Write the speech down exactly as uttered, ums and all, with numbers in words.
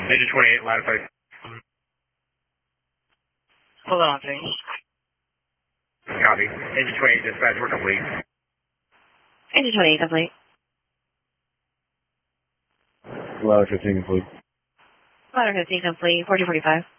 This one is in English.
Engine twenty-eight, ladder five. Hold on, please. Copy. Engine twenty-eight, dispatch, we're complete. Engine twenty-eight, complete. Ladder fifteen, complete. Ladder fifteen, complete. fourteen forty-five.